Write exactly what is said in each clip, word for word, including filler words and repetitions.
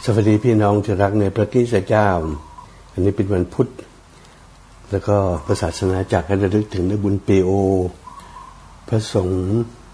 สวัสดีพี่น้องที่รักในพระคริสต์เจ้าอันนี้เป็นวันพุธแล้วก็พระศาสนาจักรให้ระลึกถึงในบุญปีโอพระสงฆ์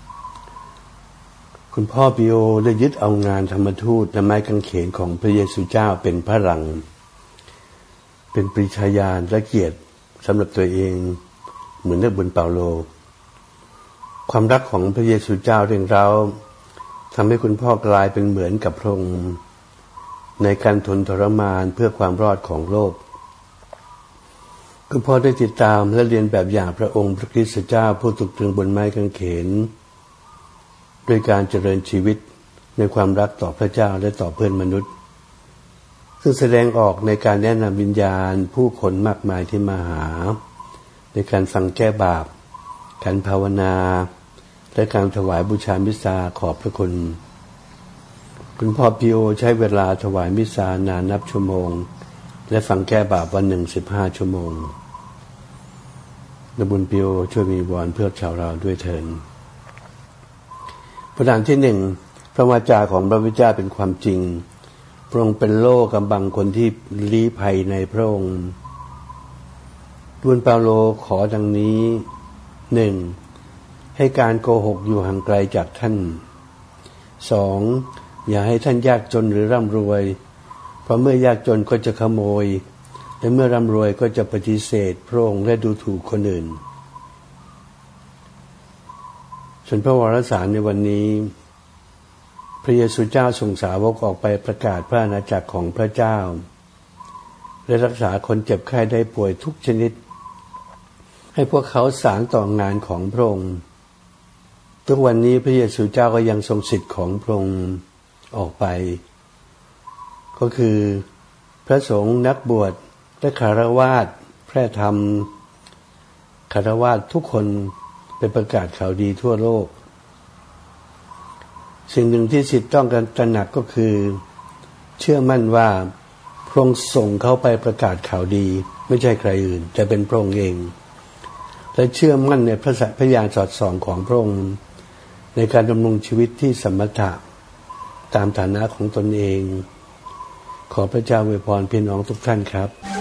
คุณพ่อปีโอได้ยึดเอางานธรรมทูตและไม้กางเขนของพระเยซูเจ้าเป็นพลังเป็นปริชญาณและเกียรติสำหรับตัวเองเหมือนนักบุญเปาโลความรักของพระเยซูเจ้าเร่งเร้าทำให้คุณพ่อกลายเป็นเหมือนกับพระองค์ในการทนทรมานเพื่อความรอดของโลกคุณพ่อได้ติดตามและเรียนแบบอย่างพระองค์พระคริสต์เจ้าผู้ถูกตรึงบนไม้กางเขนด้วยการเจริญชีวิตในความรักต่อพระเจ้าและต่อเพื่อนมนุษย์ซึ่งแสดงออกในการแนะนำวิญญาณผู้คนมากมายที่มาหาในการฟังแก้บาปการภาวนาและการถวายบูชามิสซาขอบพระคุณคุณพ่อพีโอใช้เวลาถวายมิสซานานนับชั่วโมงและฟังแก้บาปวันหนึ่งสิบห้าชั่วโมงนักบุญพีโอช่วยมีวอนเพื่อชาวเราด้วยเถิดประการที่หนึ่งพระวาจาของพระพุทธเจ้าเป็นความจริงพระองค์เป็นโล่กำบังคนที่ลี้ภัยในพระองค์บุญเปาโลขอดังนี้หนึ่งให้การโกหกอยู่ห่างไกลจากท่านสองอย่าให้ท่านยากจนหรือร่ำรวยเพราะเมื่อยากจนก็จะขโมยและเมื่อร่ำรวยก็จะปฏิเสธพระองค์และดูถูกคนอื่นส่วนพระวารสารในวันนี้พระเยซูเจ้าส่งสาวกออกไปประกาศพระอาณาจักรของพระเจ้าและรักษาคนเจ็บไข้ได้ป่วยทุกชนิดให้พวกเขาสานต่องานของพระองค์ทุกวันนี้พระเยซูเจ้าก็ยังทรงสิทธิ์ของพระองค์ออกไปก็คือพระสงฆ์นักบวชและคฤหัสถ์แพร่ธรรมคฤหัสถ์ทุกคนไปประกาศข่าวดีทั่วโลกสิ่งหนึ่งที่สิทธิ์ต้องการตระหนักก็คือเชื่อมั่นว่าพระองค์ส่งเขาไปประกาศข่าวดีไม่ใช่ใครอื่นแต่เป็นพระองค์เองและเชื่อมั่นในพระสัจพยานสอดส่องของพระองค์ในการดำรงชีวิตที่สมถะตามฐานะของตนเองขอพระเจ้าอวยพรพี่น้องทุกท่านครับ